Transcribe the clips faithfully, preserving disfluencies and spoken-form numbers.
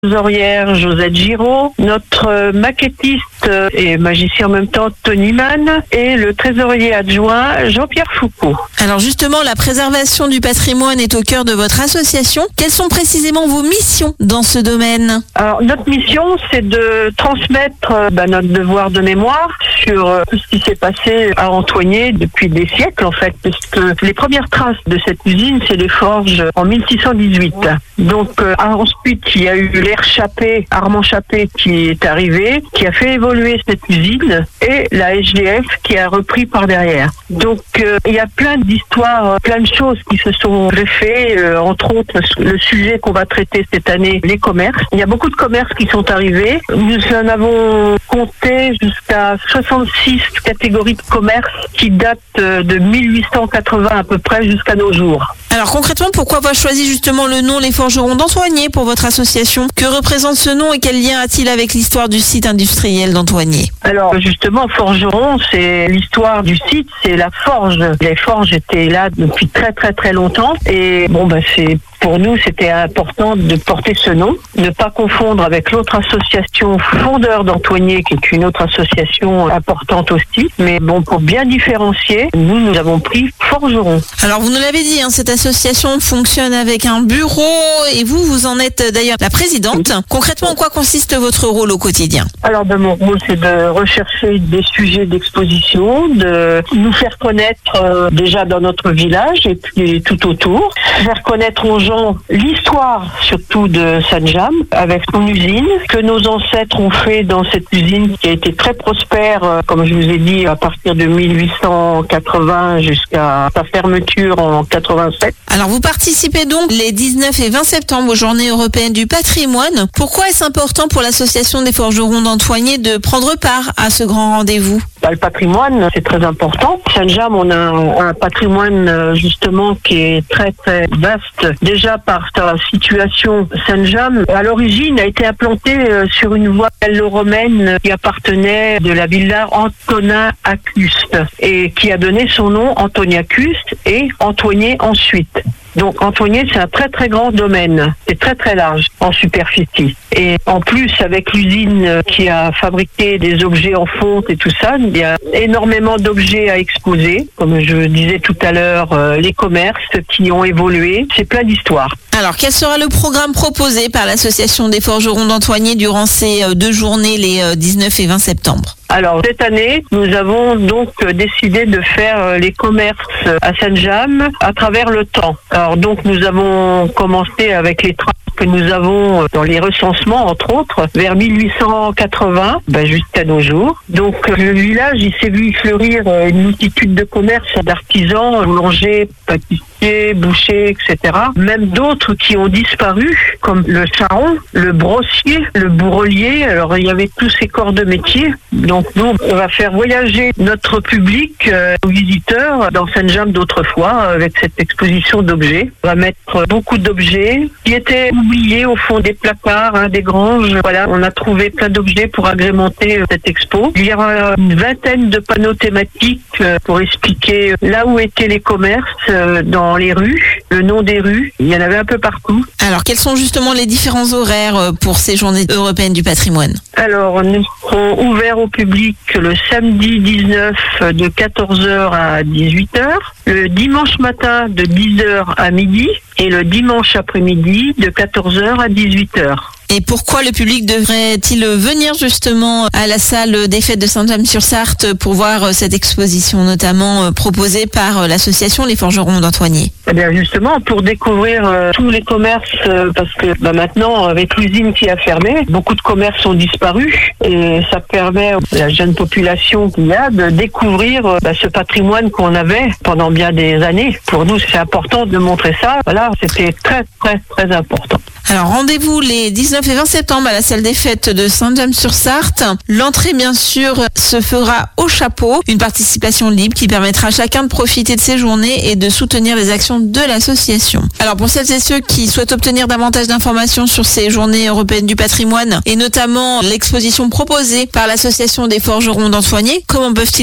trésorière Josette Giraud, notre maquettiste et magicien en même temps Tony Mann et le trésorier adjoint Jean-Pierre Foucault. Alors justement, la préservation du patrimoine est au cœur de votre association. Quelles sont précisément vos missions dans ce domaine ? Alors notre mission, c'est de transmettre euh, bah, notre devoir de mémoire sur euh, tout ce qui s'est passé à Antoigné depuis des siècles en fait, puisque les premières traces de cette usine, c'est les forges en mille six cent dix-huit. Donc euh, ensuite, il y a eu l'ère Chappé, Armand Chappé qui est arrivé, qui a fait évoluer cette usine, et la S G F qui a repris par derrière. Donc euh, il y a plein d'histoires, plein de choses qui se sont greffées, euh, entre autres le sujet qu'on va traiter cette année, les commerces. Il y a beaucoup de commerces qui sont arrivés. Nous en avons compté jusqu'à soixante-six catégories de commerces qui datent de mille huit cent quatre-vingts à peu près jusqu'à nos jours. Alors concrètement, pourquoi avoir choisi justement le nom Les Forgerons d'Antoigné pour votre association ? Que représente ce nom et quel lien a-t-il avec l'histoire du site industriel d'Antoigné ? Alors justement, Forgeron, c'est l'histoire du site, c'est la forge. Les forges étaient là depuis très très très longtemps et bon bah c'est pour nous, c'était important de porter ce nom, ne pas confondre avec l'autre association Fondeurs d'Antoigné, qui est une autre association importante aussi. Mais bon, pour bien différencier, nous, nous avons pris Forgeron. Alors, vous nous l'avez dit, hein, cette association fonctionne avec un bureau et vous, vous en êtes d'ailleurs la présidente. Concrètement, en quoi consiste votre rôle au quotidien ? Alors, ben, mon rôle, c'est de rechercher des sujets d'exposition, de nous faire connaître euh, déjà dans notre village et puis tout autour, faire connaître aux gens l'histoire surtout de Sanjam avec son usine, que nos ancêtres ont fait dans cette usine qui a été très prospère, comme je vous ai dit, à partir de mille huit cent quatre-vingts jusqu'à sa fermeture en quatre-vingt-sept. Alors vous participez donc les dix-neuf et vingt septembre aux Journées européennes du patrimoine. Pourquoi est-ce important pour l'association des Forgerons d'Antoigné de prendre part à ce grand rendez-vous ? Bah, le patrimoine, c'est très important. Sanjam, on a un, un patrimoine justement qui est très très vaste. Déjà par sa situation, Sanjam, à l'origine, a été implanté sur une voie gallo-romaine qui appartenait de la villa Antonin Acuste et qui a donné son nom Antoniacus et Antoigné ensuite. Donc Antoigné, c'est un très très grand domaine, c'est très très large en superficie. Et en plus, avec l'usine qui a fabriqué des objets en fonte et tout ça, il y a énormément d'objets à exposer. Comme je disais tout à l'heure, euh, les commerces qui ont évolué, c'est plein d'histoires. Alors, quel sera le programme proposé par l'association des Forgerons d'Antoigné durant ces deux journées, les dix-neuf et vingt septembre ? Alors, cette année, nous avons donc décidé de faire les commerces à Sanjam à travers le temps. Alors, donc, nous avons commencé avec les traces que nous avons dans les recensements, entre autres, vers mille huit cent quatre-vingts, ben, jusqu'à nos jours. Donc, le village, il s'est vu fleurir une multitude de commerces, d'artisans, boulangers, pâtissiers, bouchers, et cetera. Même d'autres qui ont disparu, comme le charron, le brossier, le bourrelier. Alors, il y avait tous ces corps de métier. Donc, nous, on va faire voyager notre public, euh, aux visiteurs, dans Sanjam d'autrefois, avec cette exposition d'objets. On va mettre beaucoup d'objets qui étaient oubliés au fond des placards, hein, des granges. Voilà, on a trouvé plein d'objets pour agrémenter euh, cette expo. Il y aura une vingtaine de panneaux thématiques euh, pour expliquer là où étaient les commerces, euh, dans les rues, le nom des rues. Il y en avait un peu partout. Alors, quels sont justement les différents horaires pour ces Journées européennes du patrimoine ? Alors, nous serons ouverts au public le samedi dix-neuf de quatorze heures à dix-huit heures, le dimanche matin de dix heures à midi et le dimanche après-midi de quatorze heures à dix-huit heures. Et pourquoi le public devrait-il venir justement à la salle des fêtes de Saint-James-sur-Sarthe pour voir cette exposition, notamment proposée par l'association Les Forgerons d'Antoigné ? Eh bien justement, pour découvrir euh, tous les commerces, euh, parce que bah, maintenant, avec l'usine qui a fermé, beaucoup de commerces ont disparu et ça permet à la jeune population qu'il y a de découvrir euh, bah, ce patrimoine qu'on avait pendant bien des années. Pour nous, c'est important de montrer ça. Voilà, c'était très, très, très important. Alors rendez-vous les dix-neuf et vingt septembre à la salle des fêtes de Saint-James-sur-Sarthe. L'entrée bien sûr se fera au chapeau, une participation libre qui permettra à chacun de profiter de ces journées et de soutenir les actions de l'association. Alors pour celles et ceux qui souhaitent obtenir davantage d'informations sur ces Journées européennes du patrimoine et notamment l'exposition proposée par l'association des Forgerons d'Antoigné, comment peuvent-ils vous contacter ?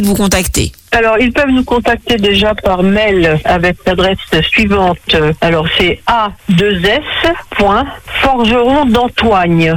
Alors, ils peuvent nous contacter déjà par mail avec l'adresse suivante. Alors, c'est a deux s point forgeron d'Antoigne